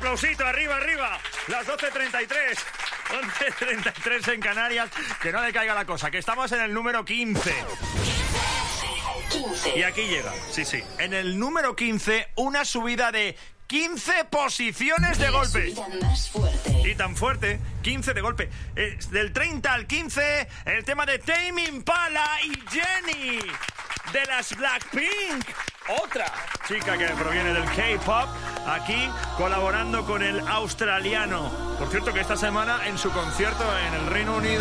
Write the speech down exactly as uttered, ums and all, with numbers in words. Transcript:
aplausito, arriba, arriba. Las doce treinta y tres. once treinta y tres en Canarias. Que no le caiga la cosa, que estamos en el número quince. quince. Y aquí llega, sí, sí. En el número quince, una subida de quince posiciones de golpe. Más fuerte. Y tan fuerte, quince de golpe. Eh, del treinta al quince, el tema de Tame Impala y Jennie, de las Blackpink. Otra chica que proviene del K-pop, aquí colaborando con el australiano. Por cierto, que esta semana en su concierto en el Reino Unido